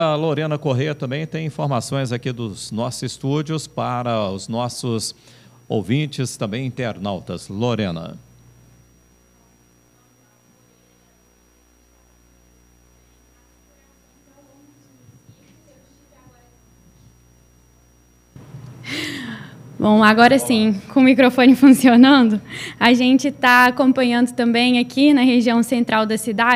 A Lorena Corrêa também tem informações aqui dos nossos estúdios para os nossos ouvintes, também internautas. Lorena. Bom, agora sim, com o microfone funcionando, a gente está acompanhando também aqui na região central da cidade